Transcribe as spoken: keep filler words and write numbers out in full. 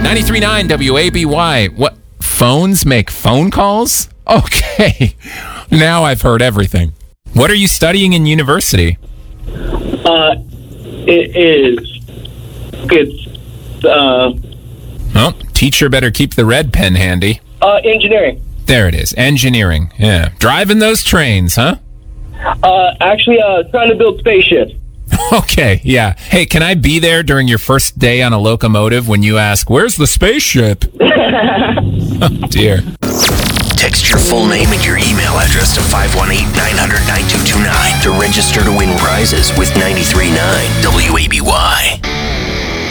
ninety-three point nine W A B Y. What? Phones make phone calls? Okay. Now I've heard everything. What are you studying in university? Uh, it is. It's, uh... Well, teacher better keep the red pen handy. Uh, engineering. There it is. Engineering. Yeah. Driving those trains, huh? Uh, actually, uh, trying to build spaceships. Okay, yeah. Hey, can I be there during your first day on a locomotive when you ask, where's the spaceship? Oh, dear. Text your full name and your email address to five one eight, nine hundred, nine two two nine to register to win prizes with ninety-three point nine W A B Y.